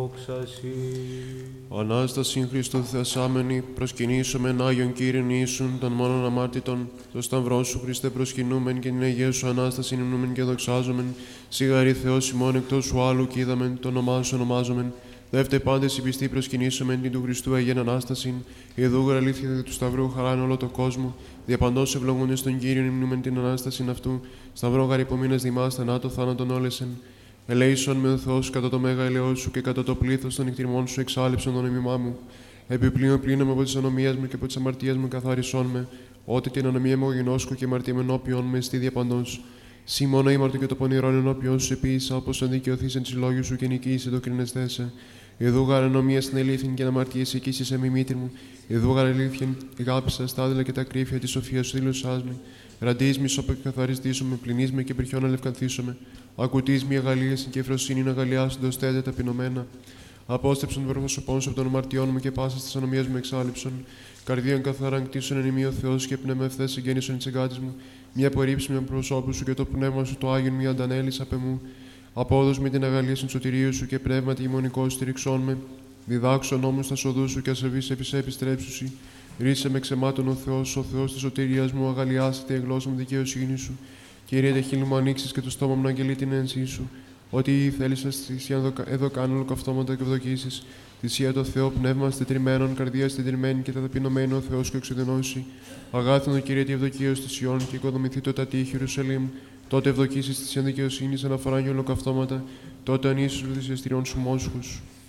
Ανάσταση Χριστού θεασάμενη, προσκυνήσομεν Άγιον Κύριον Ιησούν, των μόνον αμάρτητων, το Σταυρό σου Χριστέ προσκυνούμεν και την Αγία σου Ανάσταση υμνούμεν και δοξάζομεν. Σιγαρή Θεός ημών εκτός σου άλλου κι είδαμεν, το όνομά σου ονομάζομεν. Δεύτερε πάντες οι πιστοί προσκυνήσομεν την του Χριστού Αγίαν Ανάστασιν, η εδούγρα αλήθεια δι του Σταυρού χαράν όλο το κόσμο. Διαπαντός ευλογούντες τον Κύριον υμνούμεν την Ανάστασιν αυτού, Σταυρό γαρυπομείνας δημάς θανάτω θάνατον όλεσεν. Ελέησον με ο Θεός κατά το μέγα ελαιό σου και κατά το πλήθος των εκτιμών σου εξάλληψον το νόμιμά μου. Επιπλέον πλύνομαι από τις ανομίες μου και από τις αμαρτίες μου καθάρισόν με, ότι την ανομία μου γινώσκω και αμαρτία με ενώπιον με εστί διαπαντός. Σύ μόνο ήμαρτο και το πονηρόν ενώπιον σου επίησα, όπως αντικαιωθείς εν συλλόγιου σου και νικήσει το κρινεστέσαι. Ιδούγαρ ενομία στην αλήθιν και αμαρτίες εκείσεις εμεί μήτρη μου. Ιδούγαρ αλήθιν, αγάπησα στα άδειλα και τα κρύφια τη σοφία σου δήλωσάς με. Ραντείς μη σώπα και καθαριστήσουμε, πληνείς με και πριχιόν αλευκανθήσουμε. Ακουτείς μη αγαλίαση και ευφροσύνη να αγαλιάσουν στέδε ταπεινωμένα. Απόστρεψον προσωπών σου από των αμαρτιών μου και πάσα τη ανομία μου εξάλληψον. Καρδίαν καθαράν κτίσον εν ημί ο Θεό και πνεύμα ευθέ εγγέννησον τη εγκάτη μου. Μια απορρίψη με προσώπου σου και το πνεύμα σου το άγιον μη αντανέλη απ' εμού. Απόδος με την αγαλίαση σωτηρίου σου και πνεύματι ημωνικό στηριξών με. Διδάξον όμω τα σοδού σου και ασεβεί επιστρέψουσι. Ρίσε με ξεμάτων ο Θεός της σωτηρίας μου, αγαλιάσετε η γλώσσα μου δικαιοσύνη σου. Κύριε, τα χείλη μου ανοίξεις και το στόμα μου να αγγελεί την ένσυ σου. Ότι θέλεις θυσία εδώ κάνω ολοκαυτώματα και ευδοκίσεις. Θυσία το Θεό πνεύμα στετριμένων, καρδία στετριμένη και ταπεινωμένη ο Θεός και εξουδενώσει. Αγάθινο Κύριε τη ευδοκία της Ιών και οικοδομηθεί το τατή Ιερουσαλήμ. Τότε ευδοκίσεις της δικαιοσύνης αναφορά για ολοκαυτώματα. Τότε ανήσου θυσιαστηριών σου μόσχους.